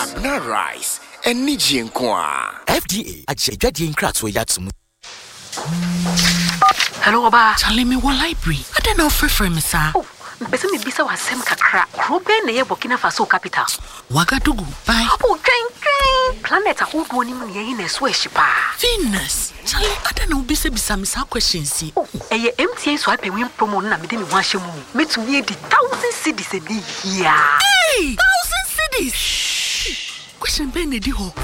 Abna rice. Eniji nkwa. FDA ajejade nkratso yatsum. Hello Oba. Charlie me one library. I don't know for me sir. Oh, mpese me bisa wasem kakra. Krobe na ye Burkina Faso capital. Wagadugu. Bye. Oh, train. Planet ahodo ni mu ye na so ehyipa. Venus. Charlie, I don't know bisa me sa questions. Oh, eye MTN so ape win promo na me de me ho ahye mu. Metumi e di 1,000 cedis e di here. Hey, 1,000 cedis. Question ben e di ho.